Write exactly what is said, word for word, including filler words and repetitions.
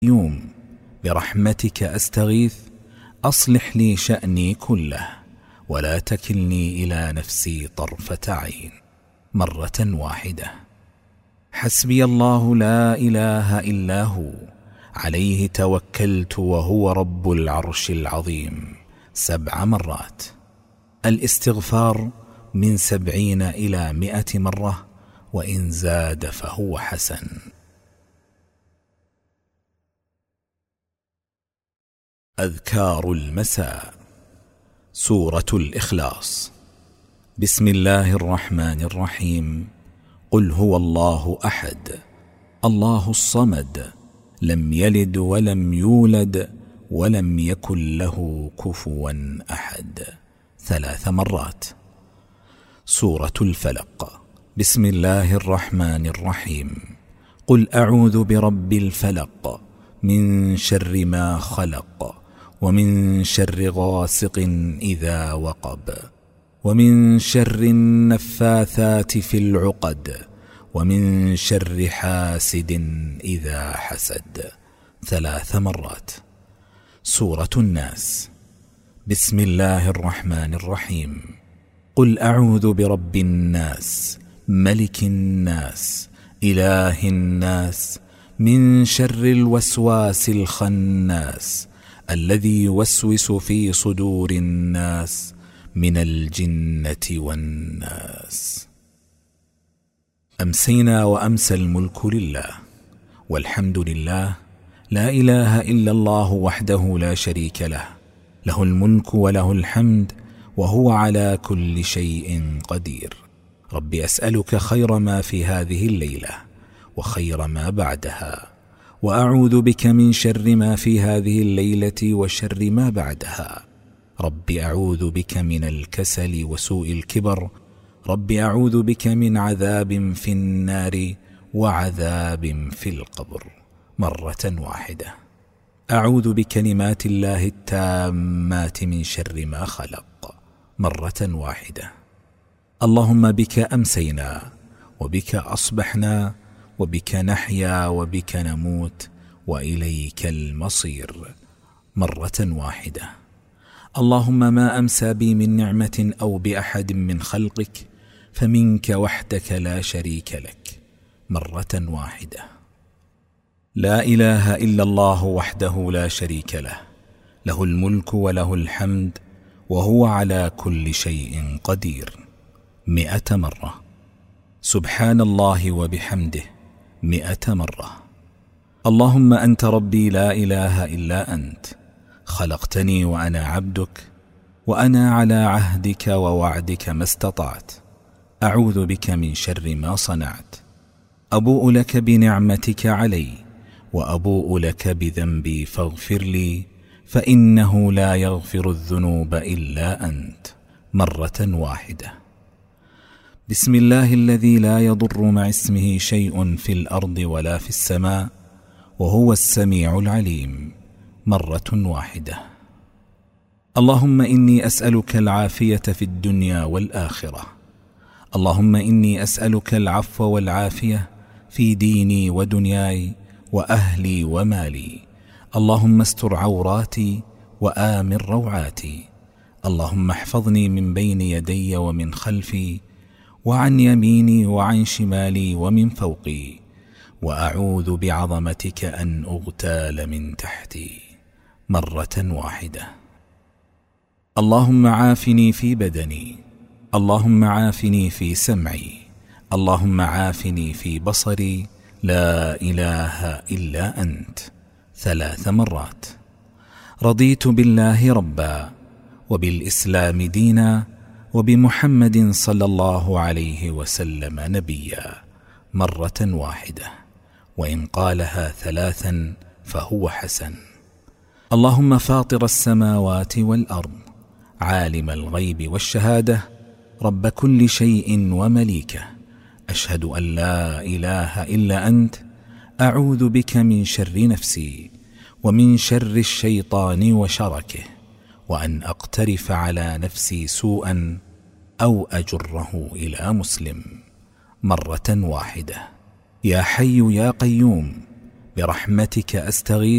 يوم برحمتك أستغيث أصلح لي شأني كله ولا تكلني إلى نفسي طرفة عين. مرة واحدة. حسبي الله لا إله إلا هو عليه توكلت وهو رب العرش العظيم. سبع مرات. الاستغفار من سبعين إلى مئة مرة، وإن زاد فهو حسن. أذكار المساء. سورة الإخلاص. بسم الله الرحمن الرحيم. قل هو الله أحد الله الصمد لم يلد ولم يولد ولم يكن له كفوا أحد. ثلاث مرات. سورة الفلق. بسم الله الرحمن الرحيم. قل أعوذ برب الفلق من شر ما خلق ومن شر غاسق إذا وقب ومن شر النفاثات في العقد ومن شر حاسد إذا حسد. ثلاث مرات. سورة الناس. بسم الله الرحمن الرحيم. قل أعوذ برب الناس ملك الناس إله الناس من شر الوسواس الخناس الذي يوسوس في صدور الناس من الجنة والناس. أمسينا وأمسى الملك لله والحمد لله، لا إله إلا الله وحده لا شريك له، له الملك وله الحمد وهو على كل شيء قدير. رب أسألك خير ما في هذه الليلة وخير ما بعدها، وأعوذ بك من شر ما في هذه الليلة وشر ما بعدها. رب أعوذ بك من الكسل وسوء الكبر. رب أعوذ بك من عذاب في النار وعذاب في القبر. مرة واحدة. أعوذ بكلمات الله التامات من شر ما خلق. مرة واحدة. اللهم بك أمسينا وبك أصبحنا وبك نحيا وبك نموت وإليك المصير. مرة واحدة. اللهم ما أمسى بي من نعمة أو بأحد من خلقك فمنك وحدك لا شريك لك. مرة واحدة. لا إله إلا الله وحده لا شريك له، له الملك وله الحمد وهو على كل شيء قدير. مئة مرة. سبحان الله وبحمده. مئة مرة. اللهم أنت ربي لا إله إلا أنت، خلقتني وأنا عبدك، وأنا على عهدك ووعدك ما استطعت. أعوذ بك من شر ما صنعت. أبوء لك بنعمتك علي وأبوء لك بذنبي فاغفر لي، فإنه لا يغفر الذنوب إلا أنت. مرة واحدة. بسم الله الذي لا يضر مع اسمه شيء في الأرض ولا في السماء وهو السميع العليم. مرة واحدة. اللهم إني أسألك العافية في الدنيا والآخرة. اللهم إني أسألك العفو والعافية في ديني ودنياي وأهلي ومالي. اللهم استر عوراتي وآمن روعاتي. اللهم احفظني من بين يدي ومن خلفي وعن يميني وعن شمالي ومن فوقي، وأعوذ بعظمتك أن أغتال من تحتي. مرة واحدة. اللهم عافني في بدني. اللهم عافني في سمعي. اللهم عافني في بصري. لا إله إلا أنت. ثلاث مرات. رضيت بالله ربا وبالإسلام دينا وبمحمد صلى الله عليه وسلم نبيا. مرة واحدة، وإن قالها ثلاثا فهو حسن. اللهم فاطر السماوات والأرض، عالم الغيب والشهادة، رب كل شيء ومليكه، أشهد أن لا إله إلا أنت. أعوذ بك من شر نفسي ومن شر الشيطان وشركه، وأن أقترف على نفسي سوءا أو أجره إلى مسلم. مرة واحدة. يا حي يا قيوم برحمتك أستغيث